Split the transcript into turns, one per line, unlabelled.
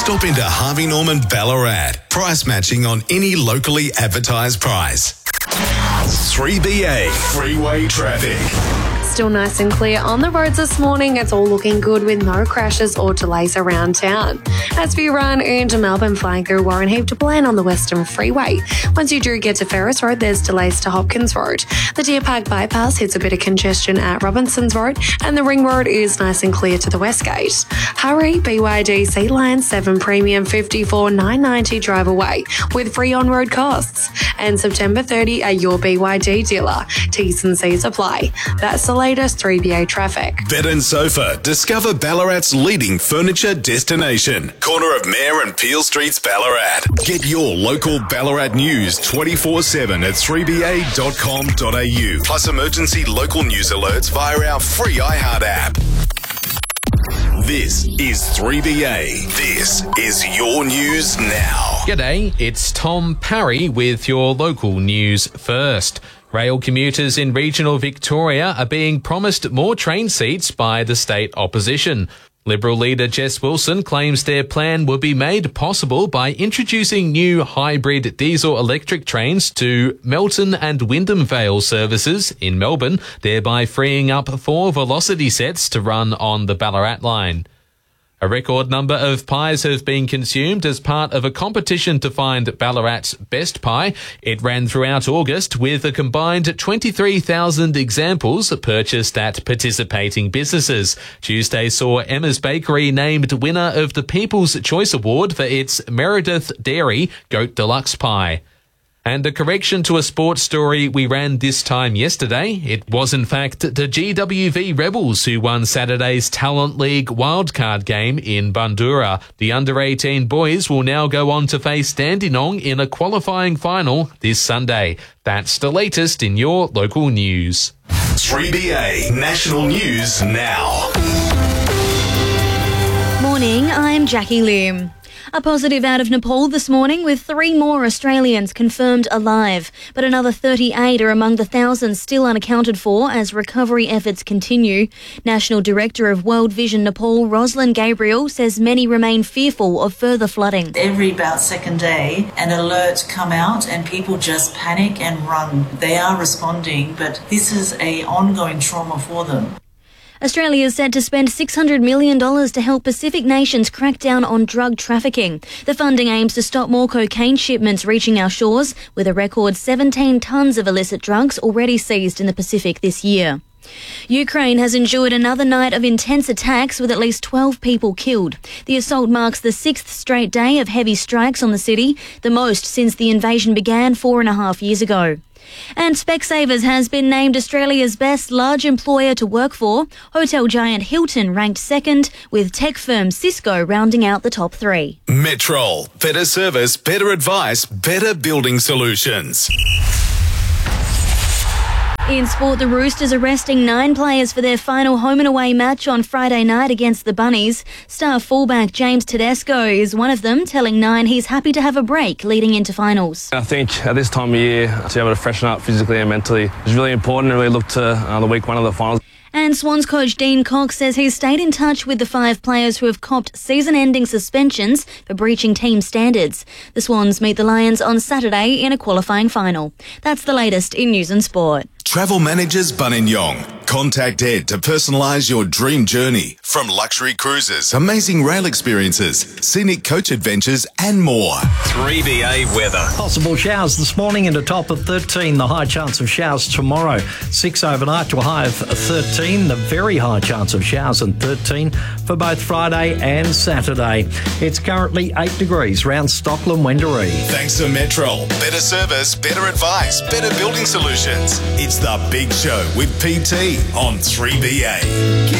Stop into Harvey Norman Ballarat. Price matching on any locally advertised price. 3BA Freeway Traffic.
Still nice and clear on the roads this morning. It's all looking good with no crashes or delays around town. As for your run into Melbourne, flying through Warren Heap to Bland on the Western Freeway. Once you do get to Ferris Road, there's delays to Hopkins Road. The Deer Park bypass hits a bit of congestion at Robinsons Road, and the Ring Road is nice and clear to the Westgate. Hurry, BYD Sea Lion 7 Premium 54,990 drive away with free on-road costs. And September 30 at your BYD dealer. T's and C's apply. That's the latest 3BA traffic.
Bed and Sofa. Discover Ballarat's leading furniture destination. Corner of Mayor and Peel Streets, Ballarat. Get your local Ballarat news 24/7 at 3ba.com.au. Plus emergency local news alerts via our free iHeart app. This is 3BA. This is your news now.
G'day, it's Tom Parry with your local news first. Rail commuters in regional Victoria are being promised more train seats by the state opposition. Liberal leader Jess Wilson claims their plan will be made possible by introducing new hybrid diesel-electric trains to Melton and Wyndham Vale services in Melbourne, thereby freeing up 4 velocity sets to run on the Ballarat line. A record number of pies have been consumed as part of a competition to find Ballarat's best pie. It ran throughout August with a combined 23,000 examples purchased at participating businesses. Tuesday saw Emma's Bakery named winner of the People's Choice Award for its Meredith Dairy Goat Deluxe Pie. And a correction to a sports story we ran this time yesterday. It was in fact the GWV Rebels who won Saturday's Talent League wildcard game in Bundoora. The under-18 boys will now go on to face Dandenong in a qualifying final this Sunday. That's the latest in your local news.
3BA National News Now.
Morning, I'm Jackie Lim. A positive out of Nepal this morning with 3 more Australians confirmed alive, but another 38 are among the thousands still unaccounted for as recovery efforts continue. National Director of World Vision Nepal, Rosalind Gabriel, says many remain fearful of further flooding.
Every about second day, an alert come out and people just panic and run. They are responding, but this is an ongoing trauma for them.
Australia is set to spend $600 million to help Pacific nations crack down on drug trafficking. The funding aims to stop more cocaine shipments reaching our shores, with a record 17 tonnes of illicit drugs already seized in the Pacific this year. Ukraine has endured another night of intense attacks with at least 12 people killed. The assault marks the 6th straight day of heavy strikes on the city, the most since the invasion began 4.5 years ago. And Specsavers has been named Australia's best large employer to work for. Hotel giant Hilton ranked second, with tech firm Cisco rounding out the top 3.
Metrol. Better service, better advice, better building solutions.
In sport, the Roosters are resting 9 players for their final home and away match on Friday night against the Bunnies. Star fullback James Tedesco is one of them, telling Nine he's happy to have a break leading into finals.
I think at this time of year, to be able to freshen up physically and mentally is really important, and really look to the week 1 of the finals.
And Swans coach Dean Cox says he's stayed in touch with the 5 players who have copped season-ending suspensions for breaching team standards. The Swans meet the Lions on Saturday in a qualifying final. That's the latest in news and sport.
Travel Managers Buninyong. Contact Ed to personalise your dream journey. From luxury cruises, amazing rail experiences, scenic coach adventures and more. 3BA weather.
Possible showers this morning and a top of 13. The high chance of showers tomorrow. 6 overnight to a high of 13. The very high chance of showers and 13 for both Friday and Saturday. It's currently 8 degrees round Stockland, Wendouree.
Thanks to Metrol. Better service, better advice, better building solutions. It's The Big Show with PT on 3BA.